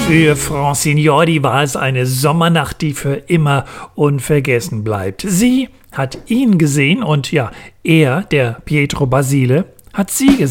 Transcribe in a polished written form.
Für Francine Jordi war es eine Sommernacht, die für immer unvergessen bleibt. Sie hat ihn gesehen und ja, er, der Pietro Basile, hat sie gesehen.